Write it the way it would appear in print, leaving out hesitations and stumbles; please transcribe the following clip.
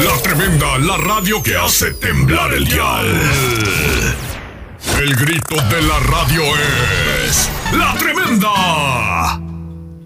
La Tremenda, la radio que hace temblar el dial. El grito de la radio es... ¡La Tremenda!